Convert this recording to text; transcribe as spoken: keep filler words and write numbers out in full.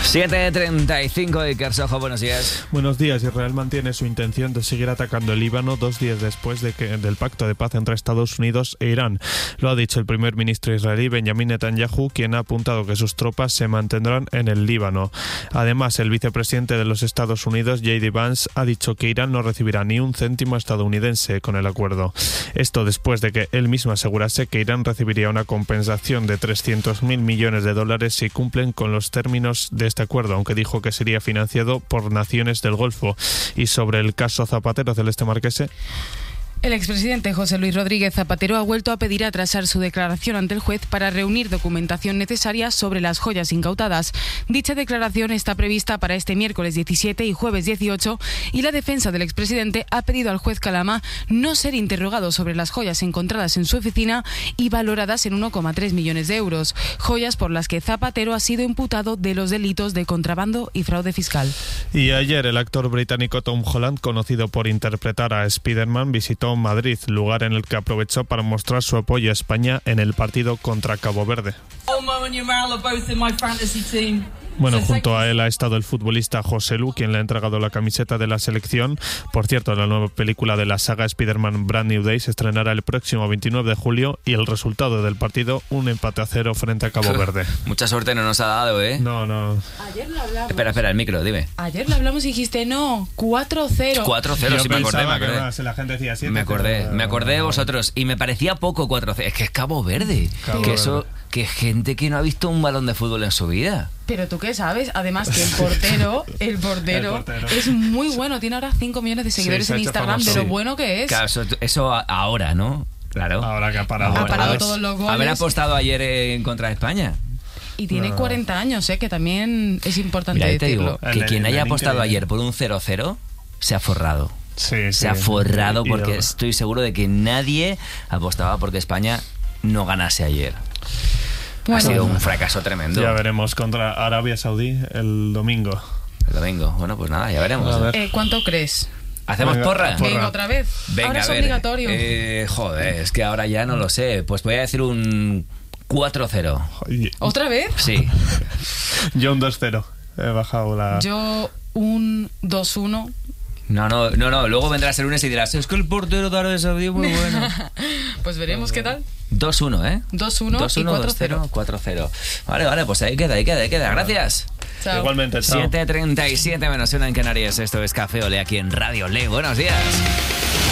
siete treinta y cinco de Kersojo, buenos días. Buenos días. Israel mantiene su intención de seguir atacando el Líbano dos días después de que, del pacto de paz entre Estados Unidos e Irán. Lo ha dicho el primer ministro israelí Benjamin Netanyahu, quien ha apuntado que sus tropas se mantendrán en el Líbano. Además, el vicepresidente de los Estados Unidos, J D Vance, ha dicho que Irán no recibirá ni un céntimo estadounidense con el acuerdo. Esto después de que él mismo asegurase que Irán recibiría una compensación de trescientos mil millones de dólares si cumplen con los términos de este acuerdo, aunque dijo que sería financiado por naciones del Golfo. Y sobre el caso Zapatero, Celeste Marquese. El expresidente José Luis Rodríguez Zapatero ha vuelto a pedir atrasar su declaración ante el juez para reunir documentación necesaria sobre las joyas incautadas. Dicha declaración está prevista para este miércoles diecisiete y jueves dieciocho y la defensa del expresidente ha pedido al juez Calama no ser interrogado sobre las joyas encontradas en su oficina y valoradas en uno coma tres millones de euros. Joyas por las que Zapatero ha sido imputado de los delitos de contrabando y fraude fiscal. Y ayer el actor británico Tom Holland, conocido por interpretar a Spider-Man, visitó Madrid, lugar en el que aprovechó para mostrar su apoyo a España en el partido contra Cabo Verde. Bueno, junto a él ha estado el futbolista José Lu, quien le ha entregado la camiseta de la selección. Por cierto, la nueva película de la saga Spider-Man Brand New Day se estrenará el próximo veintinueve de julio y el resultado del partido, un empate a cero frente a Cabo Verde. Mucha suerte no nos ha dado, ¿eh? No, no. Ayer lo hablamos. Espera, espera, el micro, dime. Ayer lo hablamos y dijiste no, cuatro cero. cuatro cero, sí me acordé, me acordé. Más, la gente decía siete, me acordé, pero... me acordé de vosotros y me parecía poco cuatro cero. Es que es Cabo Verde. Cabo que Verde. eso, que gente que no ha visto un balón de fútbol en su vida. Pero tú qué sabes, además que el portero, el portero, El portero. es muy bueno, tiene ahora cinco millones de seguidores Sí, se ha en hecho Instagram, famoso. de lo Sí. bueno que es. Claro, eso, eso ahora, ¿no? Claro. Ahora que ha parado. Ha parado Ahora. todos los goles. Haber apostado ayer en contra de España. Y tiene No. cuarenta años, ¿eh? Que también es importante Mira, ahí te decirlo. digo que El- quien el haya Lenin apostado que- ayer por un cero cero se ha forrado. Sí, sí. Se ha forrado Y- y- porque estoy seguro de que nadie apostaba porque España no ganase ayer. Bueno. Ha sido un fracaso tremendo. Ya veremos contra Arabia Saudí el domingo. El domingo. Bueno, pues nada, ya veremos. A ver. Eh, ¿Cuánto crees? ¿Hacemos Venga, porra? porra. Venga, otra vez. Venga, ahora es a ver. obligatorio. Eh, joder, es que ahora ya no lo sé. Pues voy a decir un cuatro cero. Y- ¿Otra vez? Sí. Yo un dos cero. He bajado la... Yo un dos uno. No, no, no, no. Luego vendrás el lunes y dirás, es que el portero de Arabia Saudí es muy bueno. Pues veremos qué tal. dos uno, ¿eh? dos uno y cuatro cero. cuatro cero. Vale, vale, pues ahí queda, ahí queda, ahí queda. Gracias. Chao. Igualmente, chao. siete treinta y siete menos una en Canarias. Esto es Café Olé aquí en Radio Le. Buenos días.